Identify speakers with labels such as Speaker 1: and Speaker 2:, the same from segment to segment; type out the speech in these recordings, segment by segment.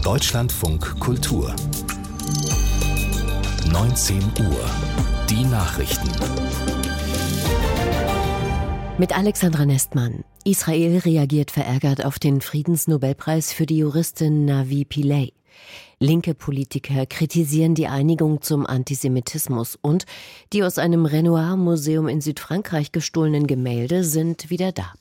Speaker 1: Deutschlandfunk Kultur 19 Uhr. Die Nachrichten.
Speaker 2: Mit Alexandra Nestmann. Israel reagiert verärgert auf den Friedensnobelpreis für die Juristin Navi Pillay. Linke Politiker kritisieren die Einigung zum Antisemitismus und die aus einem Renoir-Museum in Südfrankreich gestohlenen Gemälde sind wieder da.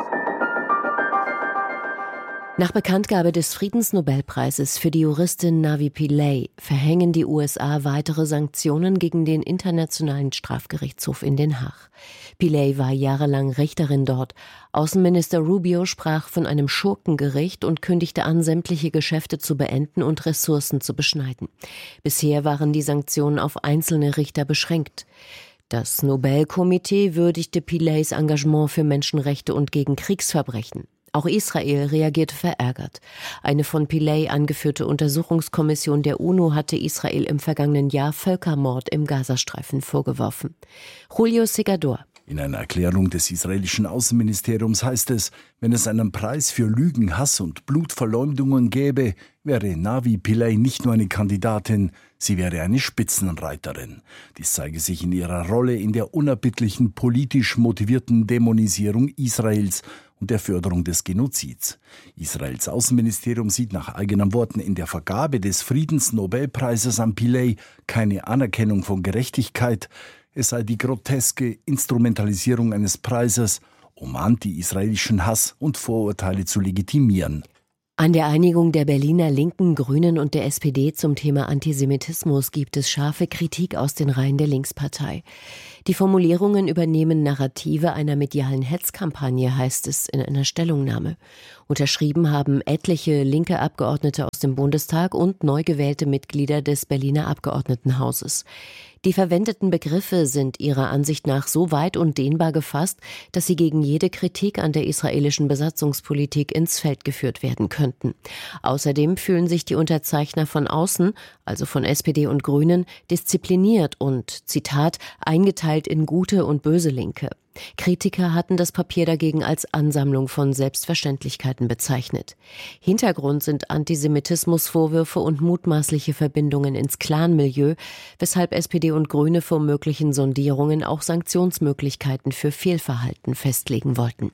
Speaker 2: Nach Bekanntgabe des Friedensnobelpreises für die Juristin Navi Pillay verhängen die USA weitere Sanktionen gegen den Internationalen Strafgerichtshof in Den Haag. Pillay war jahrelang Richterin dort. Außenminister Rubio sprach von einem Schurkengericht und kündigte an, sämtliche Geschäfte zu beenden und Ressourcen zu beschneiden. Bisher waren die Sanktionen auf einzelne Richter beschränkt. Das Nobelkomitee würdigte Pillays Engagement für Menschenrechte und gegen Kriegsverbrechen. Auch Israel reagierte verärgert. Eine von Pillay angeführte Untersuchungskommission der UNO hatte Israel im vergangenen Jahr Völkermord im Gazastreifen vorgeworfen. Julio Segador.
Speaker 3: In einer Erklärung des israelischen Außenministeriums heißt es, wenn es einen Preis für Lügen, Hass und Blutverleumdungen gäbe, wäre Navi Pillay nicht nur eine Kandidatin, sie wäre eine Spitzenreiterin. Dies zeige sich in ihrer Rolle in der unerbittlichen politisch motivierten Dämonisierung Israels und der Förderung des Genozids. Israels Außenministerium sieht nach eigenen Worten in der Vergabe des Friedensnobelpreises an Pillay keine Anerkennung von Gerechtigkeit. Es sei die groteske Instrumentalisierung eines Preises, um anti-israelischen Hass und Vorurteile zu legitimieren.
Speaker 2: An der Einigung der Berliner Linken, Grünen und der SPD zum Thema Antisemitismus gibt es scharfe Kritik aus den Reihen der Linkspartei. Die Formulierungen übernehmen Narrative einer medialen Hetzkampagne, heißt es in einer Stellungnahme. Unterschrieben haben etliche linke Abgeordnete aus dem Bundestag und neu gewählte Mitglieder des Berliner Abgeordnetenhauses. Die verwendeten Begriffe sind ihrer Ansicht nach so weit und dehnbar gefasst, dass sie gegen jede Kritik an der israelischen Besatzungspolitik ins Feld geführt werden könnten. Außerdem fühlen sich die Unterzeichner von außen, also von SPD und Grünen, diszipliniert und, Zitat, eingeteilt in gute und böse Linke. Kritiker hatten das Papier dagegen als Ansammlung von Selbstverständlichkeiten bezeichnet. Hintergrund sind Antisemitismusvorwürfe und mutmaßliche Verbindungen ins Clanmilieu, weshalb SPD und Grüne vor möglichen Sondierungen auch Sanktionsmöglichkeiten für Fehlverhalten festlegen wollten.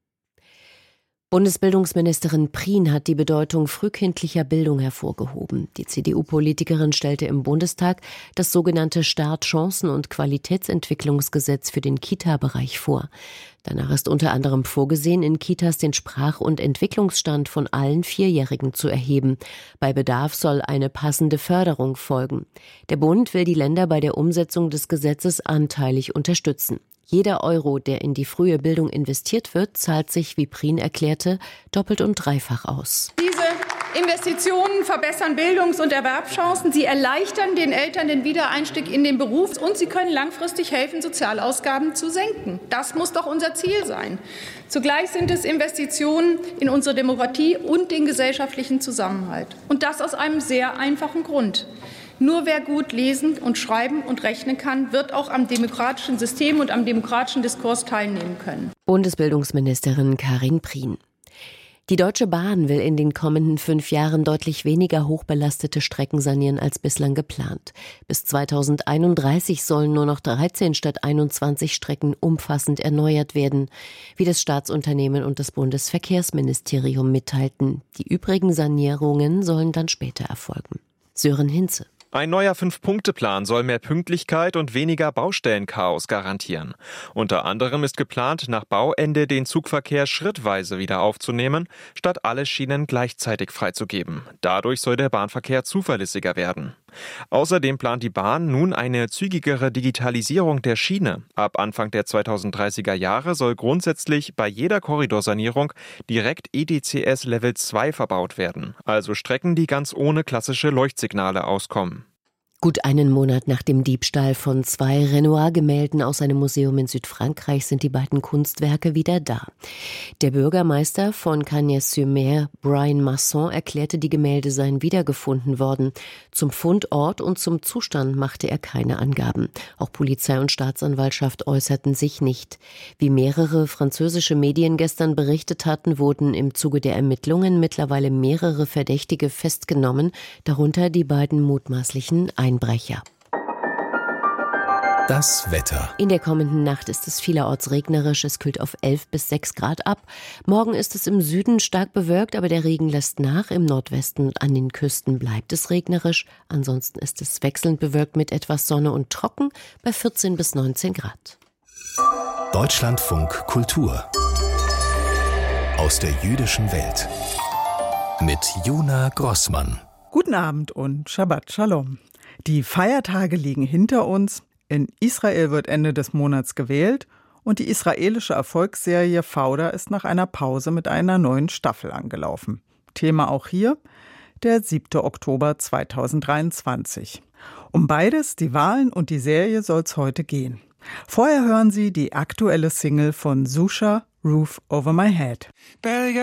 Speaker 2: Bundesbildungsministerin Prien hat die Bedeutung frühkindlicher Bildung hervorgehoben. Die CDU-Politikerin stellte im Bundestag das sogenannte Startchancen- und Qualitätsentwicklungsgesetz für den Kita-Bereich vor. Danach ist unter anderem vorgesehen, in Kitas den Sprach- und Entwicklungsstand von allen Vierjährigen zu erheben. Bei Bedarf soll eine passende Förderung folgen. Der Bund will die Länder bei der Umsetzung des Gesetzes anteilig unterstützen. Jeder Euro, der in die frühe Bildung investiert wird, zahlt sich, wie Prien erklärte, doppelt und dreifach aus.
Speaker 4: Diese Investitionen verbessern Bildungs- und Erwerbschancen. Sie erleichtern den Eltern den Wiedereinstieg in den Beruf und sie können langfristig helfen, Sozialausgaben zu senken. Das muss doch unser Ziel sein. Zugleich sind es Investitionen in unsere Demokratie und den gesellschaftlichen Zusammenhalt. Und das aus einem sehr einfachen Grund. Nur wer gut lesen und schreiben und rechnen kann, wird auch am demokratischen System und am demokratischen Diskurs teilnehmen können.
Speaker 2: Bundesbildungsministerin Karin Prien. Die Deutsche Bahn will in den kommenden 5 Jahren deutlich weniger hochbelastete Strecken sanieren als bislang geplant. Bis 2031 sollen nur noch 13 statt 21 Strecken umfassend erneuert werden, wie das Staatsunternehmen und das Bundesverkehrsministerium mitteilten. Die übrigen Sanierungen sollen dann später erfolgen. Sören Hinze.
Speaker 5: Ein neuer 5-Punkte-Plan soll mehr Pünktlichkeit und weniger Baustellenchaos garantieren. Unter anderem ist geplant, nach Bauende den Zugverkehr schrittweise wieder aufzunehmen, statt alle Schienen gleichzeitig freizugeben. Dadurch soll der Bahnverkehr zuverlässiger werden. Außerdem plant die Bahn nun eine zügigere Digitalisierung der Schiene. Ab Anfang der 2030er Jahre soll grundsätzlich bei jeder Korridorsanierung direkt EDCS Level 2 verbaut werden, also Strecken, die ganz ohne klassische Leuchtsignale auskommen.
Speaker 2: Gut einen Monat nach dem Diebstahl von 2 Renoir-Gemälden aus einem Museum in Südfrankreich sind die beiden Kunstwerke wieder da. Der Bürgermeister von Cagnes-sur-Mer, Brian Masson, erklärte, die Gemälde seien wiedergefunden worden. Zum Fundort und zum Zustand machte er keine Angaben. Auch Polizei und Staatsanwaltschaft äußerten sich nicht. Wie mehrere französische Medien gestern berichtet hatten, wurden im Zuge der Ermittlungen mittlerweile mehrere Verdächtige festgenommen, darunter die beiden mutmaßlichen Einbrecher.
Speaker 1: Das Wetter.
Speaker 2: In der kommenden Nacht ist es vielerorts regnerisch. Es kühlt auf 11 bis 6 Grad ab. Morgen ist es im Süden stark bewölkt, aber der Regen lässt nach. Im Nordwesten und an den Küsten bleibt es regnerisch. Ansonsten ist es wechselnd bewölkt mit etwas Sonne und trocken bei 14 bis 19 Grad.
Speaker 1: Deutschlandfunk Kultur. Aus der jüdischen Welt. Mit Jona Grossmann.
Speaker 6: Guten Abend und Shabbat Shalom. Die Feiertage liegen hinter uns. In Israel wird Ende des Monats gewählt und die israelische Erfolgsserie Fauda ist nach einer Pause mit einer neuen Staffel angelaufen. Thema auch hier, der 7. Oktober 2023. Um beides, die Wahlen und die Serie, soll es heute gehen. Vorher hören Sie die aktuelle Single von Susha, Roof Over My Head.